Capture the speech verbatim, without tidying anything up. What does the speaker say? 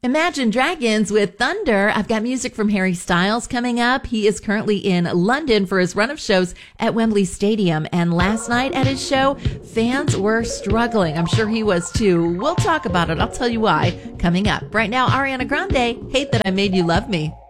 Imagine Dragons with Thunder. I've got music from Harry Styles coming up. He is currently in London for his run of shows at Wembley Stadium. And last night at his show, fans were struggling. I'm sure he was too. We'll talk about it. I'll tell you why coming up. Right now, Ariana Grande, Hate That I Made You Love Me.